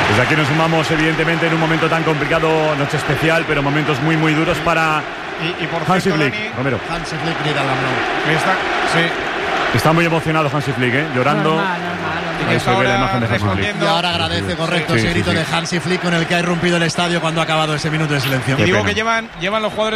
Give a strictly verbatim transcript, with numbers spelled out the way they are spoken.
Desde aquí nos sumamos, evidentemente, en un momento tan complicado, noche especial, pero momentos muy, muy duros para y, y por Hansi cierto, Flick. Dani, Romero. Hansi Flick grita la mano. Está, sí. Está muy emocionado Hansi Flick, ¿eh? Llorando. Normal, normal, normal. Ahí se ve la imagen de Hansi Flick. Y ahora agradece, correcto, Sí, ese sí, grito sí. de Hansi Flick con el que ha irrumpido el estadio cuando ha acabado ese minuto de silencio. Y digo pena. que llevan, llevan los jugadores